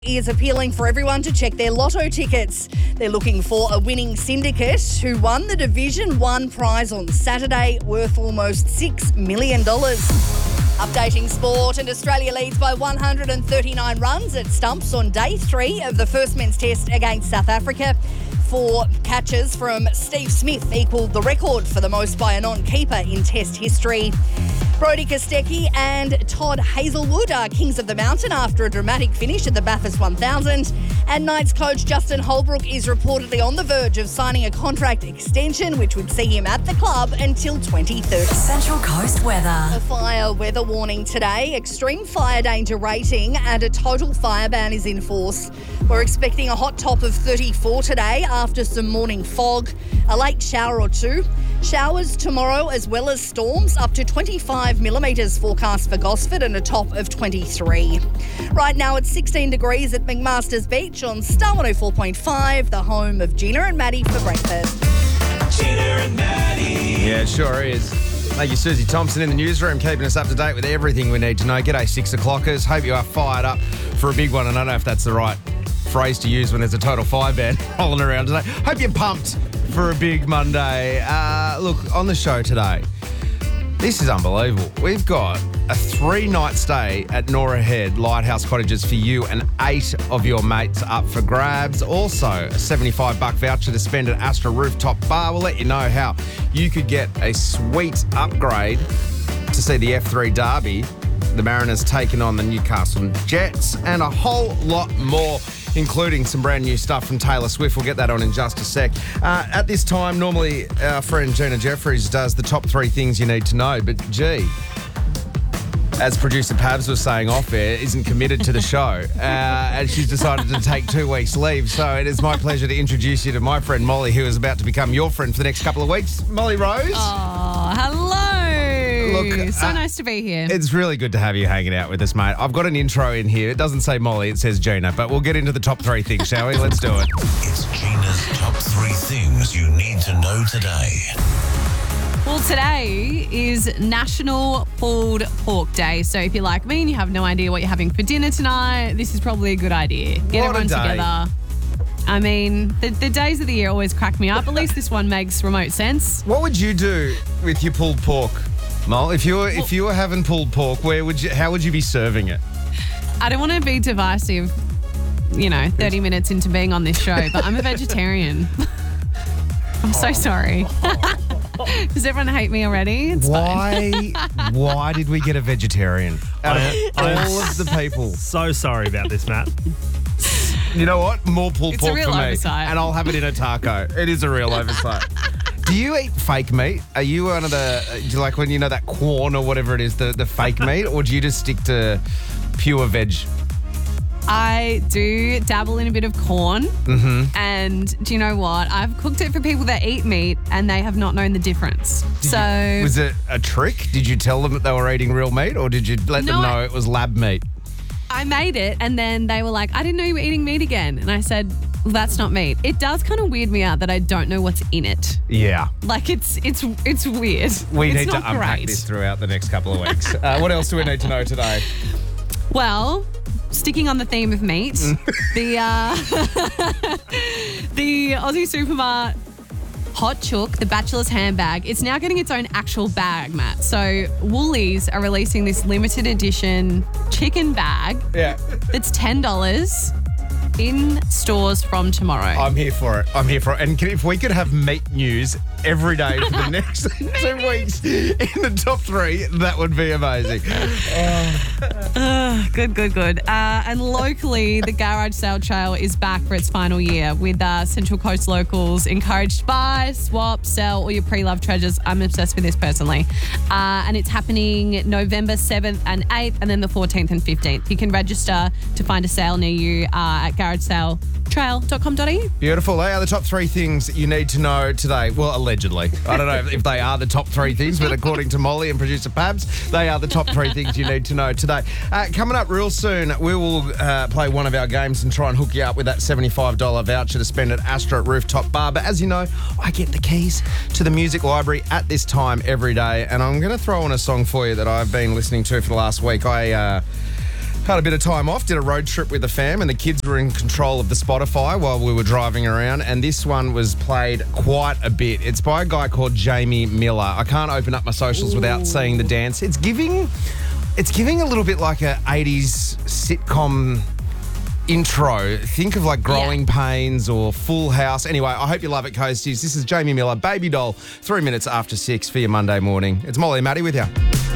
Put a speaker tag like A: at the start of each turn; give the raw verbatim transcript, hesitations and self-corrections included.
A: Is appealing for everyone to check their lotto tickets. They're looking for a winning syndicate who won the Division one prize on Saturday, worth almost six million dollars. Updating sport, and Australia leads by one hundred thirty-nine runs at stumps on day three of the first men's test against South Africa. Four catches from Steve Smith equalled the record for the most by a non-keeper in test history. Brodie Kostecki and Todd Hazelwood are kings of the mountain after a dramatic finish at the Bathurst one thousand. And Knights coach Justin Holbrook is reportedly on the verge of signing a contract extension, which would see him at the club until twenty thirty.
B: Central Coast weather.
A: A fire weather warning today, extreme fire danger rating, and a total fire ban is in force. We're expecting a hot top of thirty-four today after some morning fog, a late shower or two. Showers tomorrow as well as storms, up to twenty-five millimetres forecast for Gosford and a top of twenty-three. Right now it's sixteen degrees at McMaster's Beach on Star one oh four point five, the home of Gina and Maddie for breakfast.
C: Gina and Maddie.
D: Yeah, it sure is. Thank you, Susie Thompson in the newsroom, keeping us up to date with everything we need to know. G'day, six o'clockers. Hope you are fired up for a big one. I don't know if that's the right phrase to use when there's a total fire ban rolling around today. Hope you're pumped for a big Monday. Uh, look, on the show today, this is unbelievable. We've got a three-night stay at Nora Head Lighthouse Cottages for you and eight of your mates up for grabs. Also, a seventy-five buck voucher to spend at Astra Rooftop Bar. We'll let you know how you could get a sweet upgrade to see the F three Derby, the Mariners taking on the Newcastle Jets, and a whole lot more, including some brand new stuff from Taylor Swift. We'll get that on in just a sec. Uh, at this time, normally our friend Gina Jeffries does the top three things you need to know, but gee, as producer Pabs was saying off air, isn't committed to the show, uh, and she's decided to take two weeks leave. So it is my pleasure to introduce you to my friend Molly, who is about to become your friend for the next couple of weeks. Molly Rose.
E: Oh, hello.
D: Look,
E: so
D: uh,
E: nice to be here.
D: It's really good to have you hanging out with us, mate. I've got an intro in here. It doesn't say Molly, it says Gina, but we'll get into the top three things, shall we? Let's do it.
C: It's Gina's top three things you need to know today.
E: Well, today is National Pulled Pork Day. So if you're like me and you have no idea what you're having for dinner tonight, this is probably a good idea. Get
D: What a
E: everyone
D: day.
E: together. I mean, the, the days of the year always crack me up. At least this one makes remote sense.
D: What would you do with your pulled pork, Mol? If you were if you were having pulled pork, where would you? How would you be serving it?
E: I don't want to be divisive, you know, thirty minutes into being on this show, but I'm a vegetarian. I'm so sorry. Does everyone hate me already? It's fine.
D: Why? Why did we get a vegetarian out of
F: I- I am
D: all of the people?
F: So sorry about this, Matt.
D: You know what? More pulled
E: It's a
D: pork
E: real
D: for me,
E: oversight.
D: and I'll have it in a taco. It is a real oversight. Do you eat fake meat? Are you one of the, uh, do you like when you know that corn or whatever it is, the, the fake meat, or do you just stick to pure veg?
E: I do dabble in a bit of corn.
D: Mm-hmm.
E: And do you know what? I've cooked it for people that eat meat and they have not known the difference. So
D: Was it a trick? Did you tell them that they were eating real meat, or did you let them
E: No,
D: know
E: I-
D: it was lab meat?
E: I made it and then they were like, I didn't know you were eating meat again. And I said, well, that's not meat. It does kind of weird me out that I don't know what's in it.
D: Yeah.
E: Like it's it's it's weird.
D: We
E: it's
D: need to
E: not
D: unpack
E: great.
D: this throughout the next couple of weeks. uh, what else do we need to know today?
E: Well, sticking on the theme of meat, the uh, the Aussie Supermart Hot Chook, the Bachelor's handbag, it's now getting its own actual bag, Matt. So Woolies are releasing this limited edition chicken bag
D: Yeah.
E: that's ten dollars in stores from tomorrow.
D: I'm here for it. I'm here for it. And can, if we could have meat news every day for the next two weeks in the top three, that would be amazing.
E: Uh, good, good, good. Uh, and locally, the Garage Sale Trail is back for its final year with uh, Central Coast locals encouraged to buy, swap, sell all your pre-loved treasures. I'm obsessed with this personally. Uh, and it's happening November seventh and eighth and then the fourteenth and fifteenth. You can register to find a sale near you uh, at garage sale trail dot com dot a u.
D: Beautiful. They are the top three things you need to know today. Well, allegedly. I don't know if, if they are the top three things, but according to Molly and producer Pabs, they are the top three things you need to know today. Uh, coming up real soon, we will uh, play one of our games and try and hook you up with that seventy-five dollars voucher to spend at Astra Rooftop Bar. But as you know, I get the keys to the music library at this time every day, and I'm going to throw on a song for you that I've been listening to for the last week. I... Uh, Had a bit of time off, did a road trip with the fam, and the kids were in control of the Spotify while we were driving around, and this one was played quite a bit. It's by a guy called Jamie Miller. I can't open up my socials Ooh. without seeing the dance. It's giving, it's giving a little bit like a eighties sitcom intro. Think of like Growing yeah. Pains or Full House. Anyway, I hope you love it, Coasties. This is Jamie Miller, Baby Doll, three minutes after six for your Monday morning. It's Molly and Maddie with you.